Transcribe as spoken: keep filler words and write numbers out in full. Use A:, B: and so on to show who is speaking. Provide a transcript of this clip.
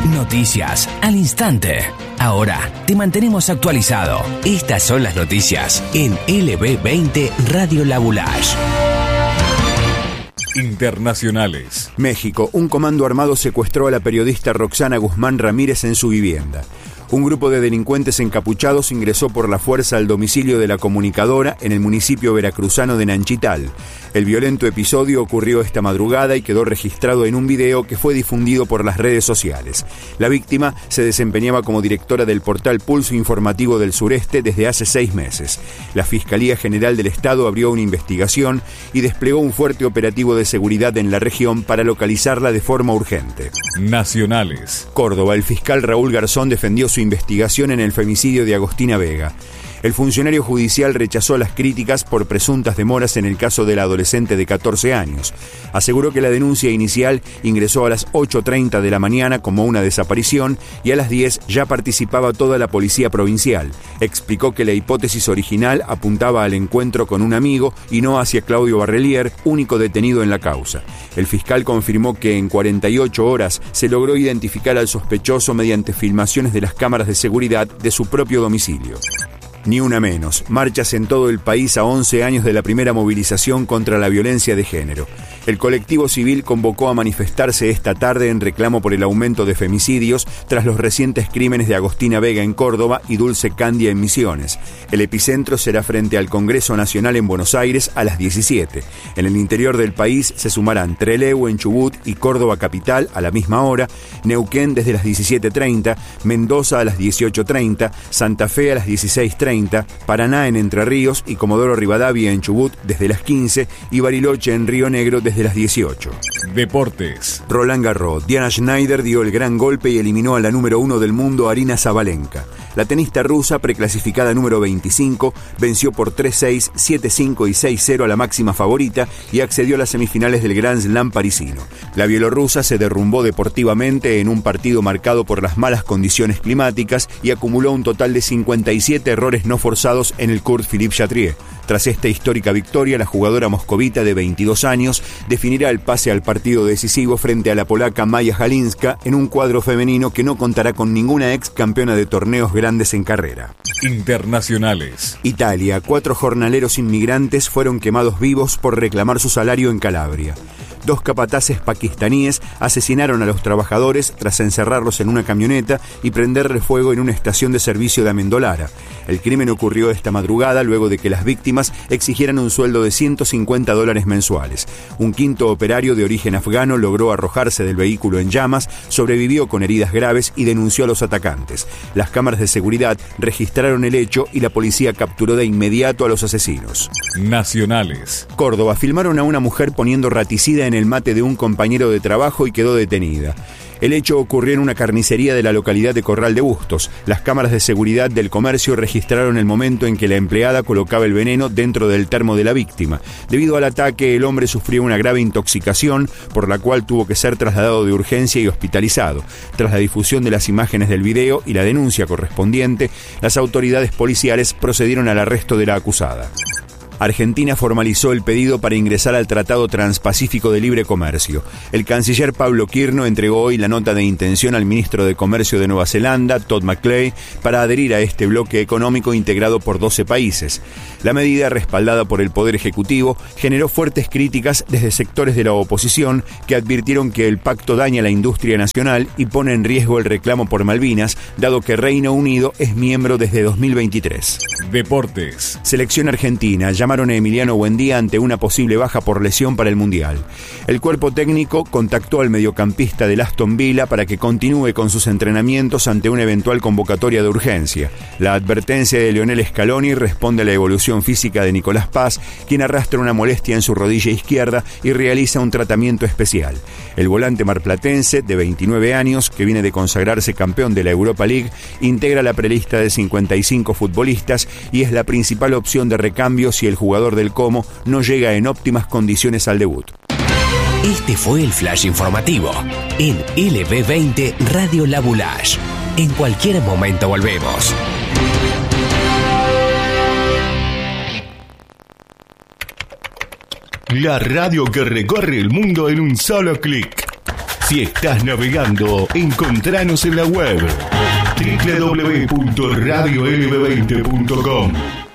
A: Noticias al instante. Ahora te mantenemos actualizado. Estas son las noticias en L B veinte Radio La Boulage.
B: Internacionales.
C: México, un comando armado secuestró a la periodista Roxana Guzmán Ramírez en su vivienda. Un grupo de delincuentes encapuchados ingresó por la fuerza al domicilio de la comunicadora en el municipio veracruzano de Nanchital. El violento episodio ocurrió esta madrugada y quedó registrado en un video que fue difundido por las redes sociales. La víctima se desempeñaba como directora del portal Pulso Informativo del Sureste desde hace seis meses. La Fiscalía General del Estado abrió una investigación y desplegó un fuerte operativo de seguridad en la región para localizarla de forma urgente.
B: Nacionales.
C: Córdoba, el fiscal Raúl Garzón defendió su investigación en el femicidio de Agostina Vega. El funcionario judicial rechazó las críticas por presuntas demoras en el caso de la adolescente de catorce años. Aseguró que la denuncia inicial ingresó a las ocho treinta de la mañana como una desaparición y a las diez ya participaba toda la policía provincial. Explicó que la hipótesis original apuntaba al encuentro con un amigo y no hacia Claudio Barrelier, único detenido en la causa. El fiscal confirmó que en cuarenta y ocho horas se logró identificar al sospechoso mediante filmaciones de las cámaras de seguridad de su propio domicilio. Ni una menos. Marchas en todo el país a once años de la primera movilización contra la violencia de género. El colectivo civil convocó a manifestarse esta tarde en reclamo por el aumento de femicidios tras los recientes crímenes de Agostina Vega en Córdoba y Dulce Candia en Misiones. El epicentro será frente al Congreso Nacional en Buenos Aires a las diecisiete. En el interior del país se sumarán Trelew en Chubut y Córdoba capital a la misma hora, Neuquén desde las diecisiete treinta, Mendoza a las dieciocho treinta, Santa Fe a las dieciséis treinta, Paraná en Entre Ríos y Comodoro Rivadavia en Chubut desde las quince y Bariloche en Río Negro desde las dieciocho.
B: Deportes.
C: Roland Garros. Diana Schneider dio el gran golpe y eliminó a la número uno del mundo, Arina Zabalenka. La tenista rusa, preclasificada número veinticinco, venció por tres seis, siete cinco y seis cero a la máxima favorita y accedió a las semifinales del Grand Slam parisino. La bielorrusa se derrumbó deportivamente en un partido marcado por las malas condiciones climáticas y acumuló un total de cincuenta y siete errores no forzados en el Kurt Philippe Chatrier. Tras esta histórica victoria, la jugadora moscovita de veintidós años definirá el pase al partido decisivo frente a la polaca Maja Halinska en un cuadro femenino que no contará con ninguna ex campeona de torneos grandes en carrera.
B: Internacionales.
C: Italia. Cuatro jornaleros inmigrantes fueron quemados vivos por reclamar su salario en Calabria. Dos capataces pakistaníes asesinaron a los trabajadores tras encerrarlos en una camioneta y prenderle fuego en una estación de servicio de Amendolara. El crimen ocurrió esta madrugada luego de que las víctimas exigieran un sueldo de ciento cincuenta dólares mensuales. Un quinto operario de origen afgano logró arrojarse del vehículo en llamas, sobrevivió con heridas graves y denunció a los atacantes. Las cámaras de seguridad registraron el hecho y la policía capturó de inmediato a los asesinos.
B: Nacionales.
C: Córdoba. Filmaron a una mujer poniendo raticida en el mate de un compañero de trabajo y quedó detenida. El hecho ocurrió en una carnicería de la localidad de Corral de Bustos. Las cámaras de seguridad del comercio registraron el momento en que la empleada colocaba el veneno dentro del termo de la víctima. Debido al ataque, el hombre sufrió una grave intoxicación, por la cual tuvo que ser trasladado de urgencia y hospitalizado. Tras la difusión de las imágenes del video y la denuncia correspondiente, las autoridades policiales procedieron al arresto de la acusada. Argentina formalizó el pedido para ingresar al Tratado Transpacífico de Libre Comercio. El canciller Pablo Quirno entregó hoy la nota de intención al ministro de Comercio de Nueva Zelanda, Todd McClay, para adherir a este bloque económico integrado por doce países. La medida, respaldada por el Poder Ejecutivo, generó fuertes críticas desde sectores de la oposición que advirtieron que el pacto daña la industria nacional y pone en riesgo el reclamo por Malvinas, dado que Reino Unido es miembro desde dos mil veintitrés.
B: Deportes.
C: Selección argentina. Llamaron a Emiliano Buendía ante una posible baja por lesión para el Mundial. El cuerpo técnico contactó al mediocampista del Aston Villa para que continúe con sus entrenamientos ante una eventual convocatoria de urgencia. La advertencia de Lionel Scaloni responde a la evolución física de Nicolás Paz, quien arrastra una molestia en su rodilla izquierda y realiza un tratamiento especial. El volante marplatense, de veintinueve años, que viene de consagrarse campeón de la Europa League, integra la prelista de cincuenta y cinco futbolistas y es la principal opción de recambio si el jugador del Como no llega en óptimas condiciones al debut.
A: Este fue el Flash Informativo en L B veinte Radio La Boulage. En cualquier momento volvemos.
D: La radio que recorre el mundo en un solo clic. Si estás navegando, encontranos en la web doble u doble u doble u punto radio l b veinte punto com.